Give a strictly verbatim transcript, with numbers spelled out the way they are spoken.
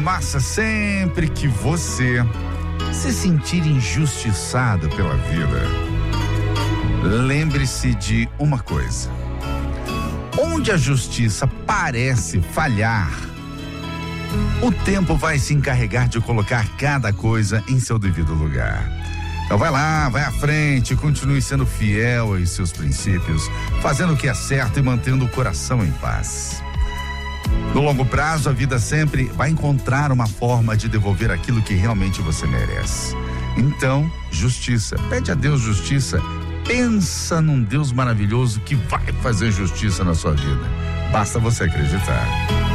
Massa, sempre que você se sentir injustiçado pela vida, lembre-se de uma coisa: onde a justiça parece falhar, o tempo vai se encarregar de colocar cada coisa em seu devido lugar. Então vai lá, vai à frente, continue sendo fiel aos seus princípios, fazendo o que é certo e mantendo o coração em paz. No longo prazo, a vida sempre vai encontrar uma forma de devolver aquilo que realmente você merece. Então, justiça. Pede a Deus justiça. Pensa num Deus maravilhoso que vai fazer justiça na sua vida. Basta você acreditar.